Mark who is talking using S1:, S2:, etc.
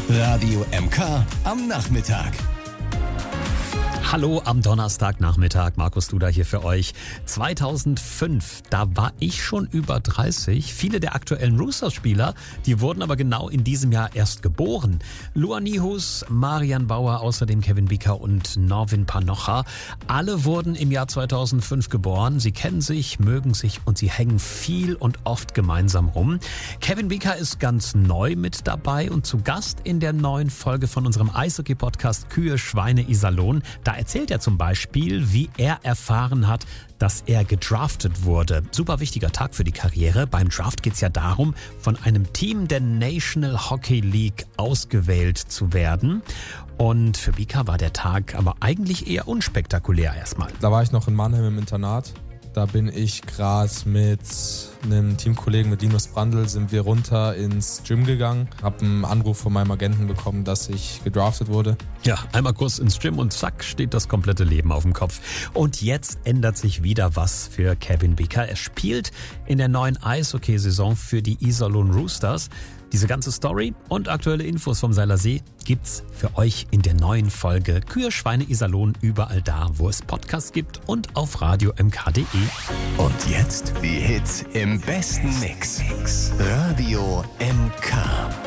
S1: Radio MK am Nachmittag.
S2: Hallo am Donnerstagnachmittag, Markus Duda hier für euch. 2005, da war ich schon über 30. Viele der aktuellen Roosters-Spieler, die wurden aber genau in diesem Jahr erst geboren. Luan Nihus, Marian Bauer, außerdem Kevin Beaker und Norwin Panocha. Alle wurden im Jahr 2005 geboren. Sie kennen sich, mögen sich und sie hängen viel und oft gemeinsam rum. Kevin Beaker ist ganz neu mit dabei und zu Gast in der neuen Folge von unserem Eishockey-Podcast Kühe, Schweine, Iserlohn. Da erzählt er zum Beispiel, wie er erfahren hat, dass er gedraftet wurde. Super wichtiger Tag für die Karriere. Beim Draft geht es ja darum, von einem Team der National Hockey League ausgewählt zu werden. Und für Beaker war der Tag aber eigentlich eher unspektakulär erstmal.
S3: Da war ich noch in Mannheim im Internat. Da bin ich gerade mit einem Teamkollegen, mit Linus Brandl, sind wir runter ins Gym gegangen. Hab einen Anruf von meinem Agenten bekommen, dass ich gedraftet wurde.
S2: Ja, einmal kurz ins Gym und zack, steht das komplette Leben auf dem Kopf. Und jetzt ändert sich wieder was für Kevin Beaker. Er spielt in der neuen Eishockey-Saison für die Iserlohn Roosters. Diese ganze Story und aktuelle Infos vom Seilersee gibt's für euch in der neuen Folge Kühe, Schweine, Iserlohn, überall da, wo es Podcasts gibt und auf radiomk.de.
S1: Und jetzt die Hits im besten Mix. Radio MK.